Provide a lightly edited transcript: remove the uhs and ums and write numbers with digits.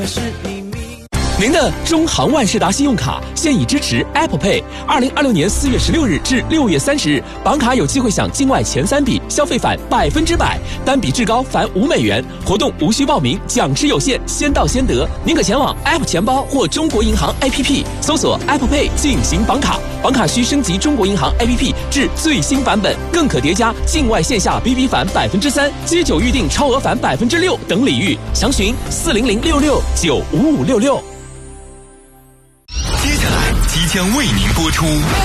您的中航万事达信用卡现已支持 Apple Pay。2026年4月16日至6月30日，绑卡有机会享境外前3笔消费返100%，单笔至高返5美元。活动无需报名，奖池有限，先到先得。您可前往 App 钱包或中国银行 APP 搜索 Apple Pay 进行绑卡，绑卡需升级中国银行 APP 至最新版本，更可叠加境外线下 BB 返3%、街9预订超额返6%等礼遇。详询40066955566。 接下来即将为您播出